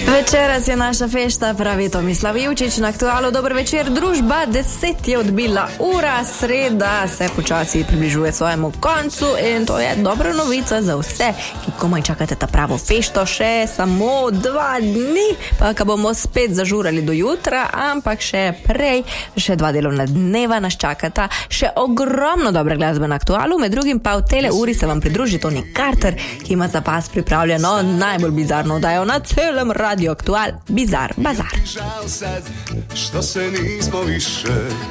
Večeras je naša fešta, pravi Tomislav Ivčič na Aktualu. Dober večer, družba, 10 je odbila ura, sreda se počasi približuje svojemu koncu in to je dobra novica za vse, ki komaj čakate ta pravo fešto, še samo 2 dni, pa ka bomo spet zažurali do jutra, ampak še prej, še 2 delovna dneva nas čakata, še ogromno dobre glasbe na Aktualu, med drugim pa v tele uri se vam pridruži Toni Carter, ki ima za vas pripravljeno najbolj bizarno oddajo na celem Radio Aktual, Bizar Bazar.